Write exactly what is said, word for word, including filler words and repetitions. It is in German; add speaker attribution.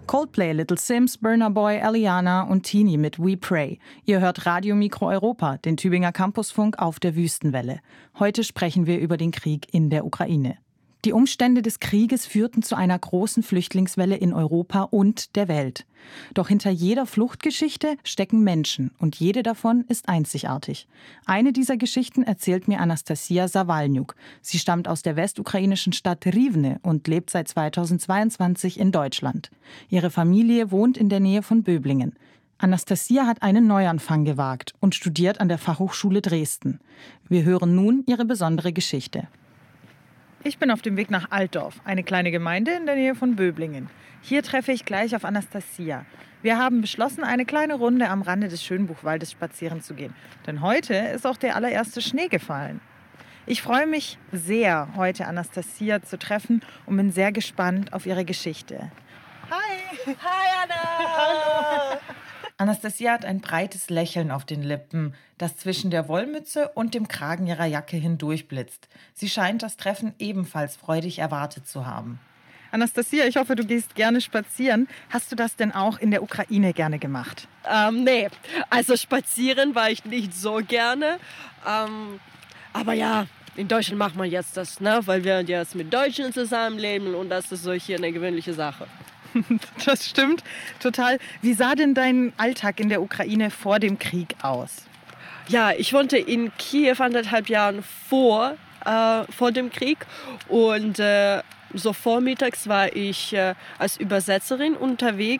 Speaker 1: Coldplay, Little Sims, Burna Boy, Aliana und Teenie mit We Pray. Ihr hört Radio Mikro Europa, den Tübinger Campusfunk auf der Wüstenwelle. Heute sprechen wir über den Krieg in der Ukraine. Die Umstände des Krieges führten zu einer großen Flüchtlingswelle in Europa und der Welt. Doch hinter jeder Fluchtgeschichte stecken Menschen und jede davon ist einzigartig. Eine dieser Geschichten erzählt mir Anastasia Sawalniuk. Sie stammt aus der westukrainischen Stadt Rivne und lebt seit zweitausendzweiundzwanzig in Deutschland. Ihre Familie wohnt in der Nähe von Böblingen. Anastasia hat einen Neuanfang gewagt und studiert an der Fachhochschule Dresden. Wir hören nun ihre besondere Geschichte. Ich bin auf dem Weg nach Altdorf, eine kleine Gemeinde in der Nähe von Böblingen. Hier treffe ich gleich auf Anastasia. Wir haben beschlossen, eine kleine Runde am Rande des Schönbuchwaldes spazieren zu gehen. Denn heute ist auch der allererste Schnee gefallen. Ich freue mich sehr, heute Anastasia zu treffen und bin sehr gespannt auf ihre Geschichte. Hi!
Speaker 2: Hi, Anna!
Speaker 1: Hallo! Anastasia hat ein breites Lächeln auf den Lippen, das zwischen der Wollmütze und dem Kragen ihrer Jacke hindurchblitzt. Sie scheint das Treffen ebenfalls freudig erwartet zu haben. Anastasia, ich hoffe, du gehst gerne spazieren. Hast du das denn auch in der Ukraine gerne gemacht?
Speaker 2: Ähm, nee, also spazieren war ich nicht so gerne. Ähm, aber ja, in Deutschland macht man jetzt das, ne? Weil wir jetzt mit Deutschen zusammenleben und das ist so hier eine gewöhnliche Sache.
Speaker 1: Das stimmt total. Wie sah denn dein Alltag in der Ukraine vor dem Krieg aus?
Speaker 2: Ja, ich wohnte in Kiew anderthalb Jahren vor, äh, vor dem Krieg und äh, so vormittags war ich äh, als Übersetzerin unterwegs